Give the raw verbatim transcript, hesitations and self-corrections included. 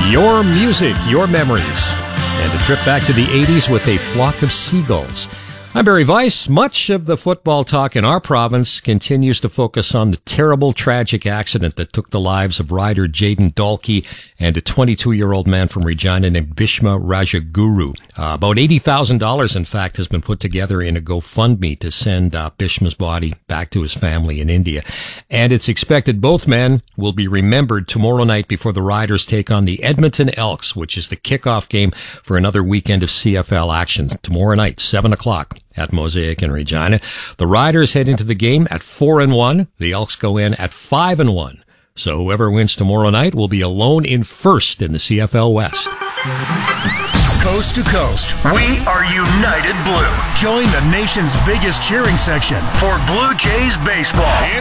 Your music, your memories, and a trip back to the eighties with a flock of seagulls. I'm Barry Weiss. Much of the football talk in our province continues to focus on the terrible, tragic accident that took the lives of rider Jayden Dalkey and a twenty-two-year-old man from Regina named Bhishma Rajaguru. Uh, about eighty thousand dollars, in fact, has been put together in a GoFundMe to send uh, Bhishma's body back to his family in India. And it's expected both men will be remembered tomorrow night before the Riders take on the Edmonton Elks, which is the kickoff game for another weekend of C F L action. Tomorrow night, seven o'clock. At Mosaic in Regina. The Riders head into the game at four and one. The Elks go in at five and one. So whoever wins tomorrow night will be alone in first in the C F L West. Coast to coast, we are United Blue. Join the nation's biggest cheering section for Blue Jays baseball.